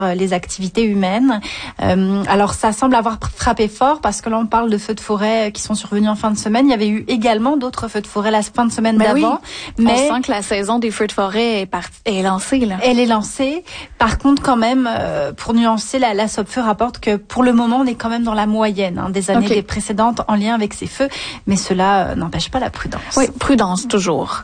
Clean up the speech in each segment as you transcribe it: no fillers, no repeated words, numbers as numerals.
les activités humaines. Alors ça semble avoir frappé fort parce que là on parle de feux de forêt qui sont survenus en fin de semaine. Il y avait eu également d'autres feux de forêt la fin de semaine d'avant. Oui. Mais on sent que la saison des feux de forêt est lancée là. Elle est lancée. Par contre quand même, pour nuancer, la SOPFEU rapporte que pour le moment on est quand même dans la moyenne des années précédentes en lien avec ces feux. Mais cela n'empêche pas la prudence. Oui, prudence toujours.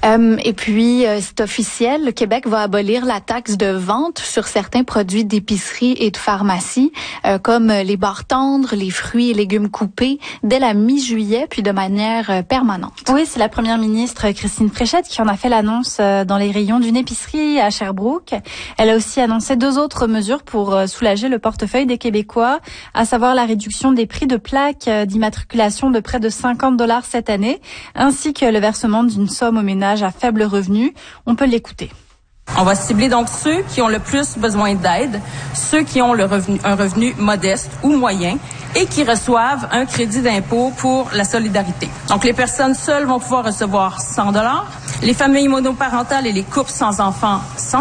Et puis c'est officiel, le Québec va abolir la taxe de vente sur certains produits d'épicerie et de pharmacie, comme les barres tendres, les fruits et légumes coupés, dès la mi-juillet, puis de manière permanente. Oui, c'est la première ministre Christine Fréchette qui en a fait l'annonce dans les rayons d'une épicerie à Sherbrooke. Elle a aussi annoncé 2 autres mesures pour soulager le portefeuille des Québécois, à savoir la réduction des prix de plaques d'immatriculation de près de $50 cette année, ainsi que le versement d'une somme aux ménages à faible revenu. On peut l'écouter. On va cibler donc ceux qui ont le plus besoin d'aide, ceux qui ont un revenu modeste ou moyen et qui reçoivent un crédit d'impôt pour la solidarité. Donc, les personnes seules vont pouvoir recevoir $100, les familles monoparentales et les couples sans enfants,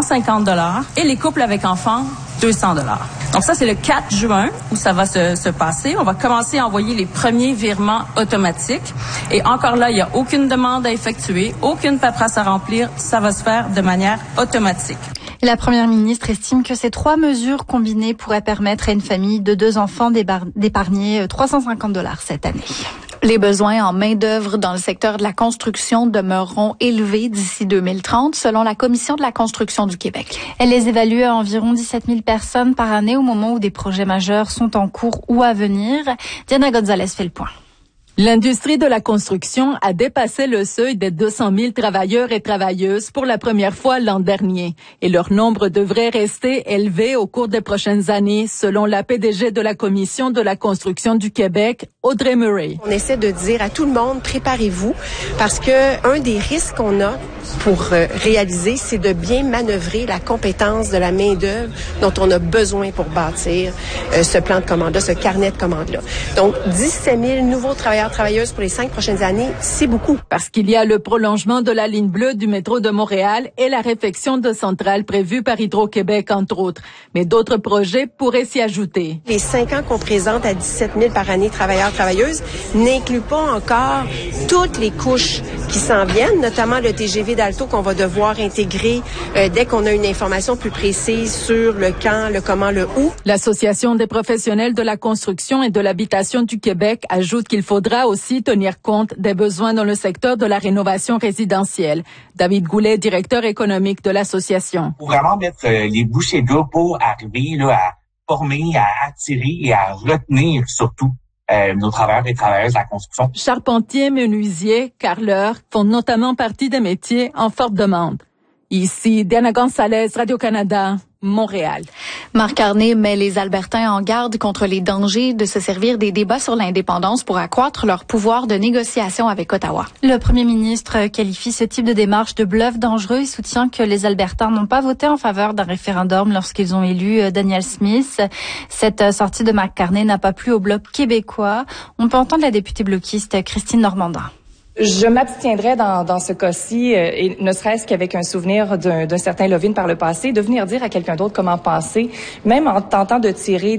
$150 et les couples avec enfants, $200. Donc ça, c'est le 4 juin où ça va se passer. On va commencer à envoyer les premiers virements automatiques. Et encore là, il n'y a aucune demande à effectuer, aucune paperasse à remplir. Ça va se faire de manière automatique. La première ministre estime que ces 3 mesures combinées pourraient permettre à une famille de 2 enfants d'épargner $350 cette année. Les besoins en main-d'œuvre dans le secteur de la construction demeureront élevés d'ici 2030, selon la Commission de la construction du Québec. Elle les évalue à environ 17 000 personnes par année au moment où des projets majeurs sont en cours ou à venir. Diana Gonzalez fait le point. L'industrie de la construction a dépassé le seuil des 200 000 travailleurs et travailleuses pour la première fois l'an dernier. Et leur nombre devrait rester élevé au cours des prochaines années, selon la PDG de la Commission de la construction du Québec, Audrey Murray. On essaie de dire à tout le monde, préparez-vous, parce que un des risques qu'on a pour réaliser, c'est de bien manœuvrer la compétence de la main-d'œuvre dont on a besoin pour bâtir ce plan de commande-là, ce carnet de commandes-là. Donc, 17 000 nouveaux travailleuses pour les 5 prochaines années, c'est beaucoup. Parce qu'il y a le prolongement de la ligne bleue du métro de Montréal et la réfection de centrales prévues par Hydro-Québec, entre autres. Mais d'autres projets pourraient s'y ajouter. Les 5 ans qu'on présente à 17 000 par année travailleurs-travailleuses n'incluent pas encore toutes les couches qui s'en viennent, notamment le TGV d'Alto qu'on va devoir intégrer dès qu'on a une information plus précise sur le quand, le comment, le où. L'Association des professionnels de la construction et de l'habitation du Québec ajoute qu'il faudra aussi tenir compte des besoins dans le secteur de la rénovation résidentielle. David Goulet, directeur économique de l'association. Pour vraiment mettre les bouchées doubles pour arriver là, à former, à attirer et à retenir surtout nos travailleurs et travailleuses de la construction. Charpentiers, menuisiers, carreleurs font notamment partie des métiers en forte demande. Ici, Diana Gonzalez, Radio-Canada, Montréal. Marc Carney met les Albertains en garde contre les dangers de se servir des débats sur l'indépendance pour accroître leur pouvoir de négociation avec Ottawa. Le premier ministre qualifie ce type de démarche de bluff dangereux et soutient que les Albertains n'ont pas voté en faveur d'un référendum lorsqu'ils ont élu Danielle Smith. Cette sortie de Marc Carney n'a pas plu au Bloc québécois. On peut entendre la députée bloquiste Christine Normandin. Je m'abstiendrai dans ce cas-ci, et ne serait-ce qu'avec un souvenir d'un certain Lovin par le passé, de venir dire à quelqu'un d'autre comment penser, même en tentant de tirer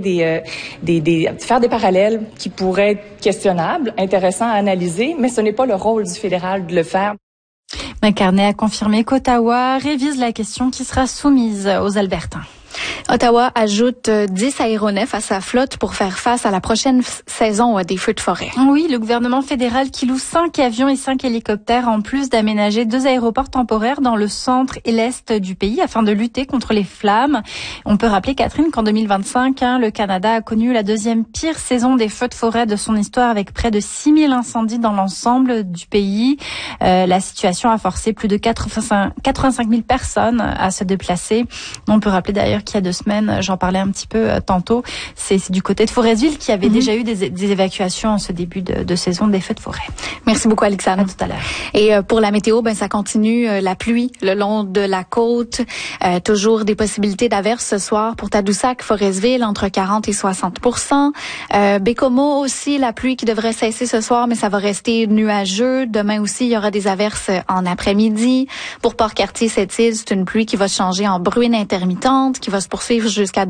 faire des parallèles qui pourraient être questionnables, intéressants à analyser, mais ce n'est pas le rôle du fédéral de le faire. McCartney a confirmé qu'Ottawa révise la question qui sera soumise aux Albertains. Ottawa ajoute 10 aéronefs à sa flotte pour faire face à la prochaine saison des feux de forêt. Oui, le gouvernement fédéral qui loue 5 avions et 5 hélicoptères en plus d'aménager 2 aéroports temporaires dans le centre et l'est du pays afin de lutter contre les flammes. On peut rappeler, Catherine, qu'en 2025, le Canada a connu la 2e pire saison des feux de forêt de son histoire avec près de 6 000 incendies dans l'ensemble du pays. La situation a forcé plus de 85 000 personnes à se déplacer. On peut rappeler d'ailleurs qu'il y a 2 semaines, j'en parlais un petit peu tantôt, c'est du côté de Forestville qui avait déjà eu des évacuations en ce début de saison des feux de forêt. Merci beaucoup, Alexandre. À tout à l'heure. Et pour la météo, ça continue la pluie le long de la côte. Toujours des possibilités d'averses ce soir pour Tadoussac, Forestville, entre 40 et 60%. Bécomo aussi, la pluie qui devrait cesser ce soir, mais ça va rester nuageux. Demain aussi, il y aura des averses en après-midi. Pour Port-Cartier, Sept-Îles, c'est une pluie qui va se changer en bruine intermittente, qui va se poursuivre jusqu'à